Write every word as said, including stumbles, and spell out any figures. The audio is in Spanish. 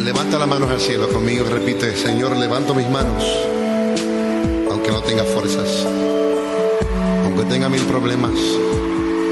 Levanta las manos al cielo conmigo y repite: Señor, levanto mis manos, aunque no tenga fuerzas, aunque tenga mil problemas,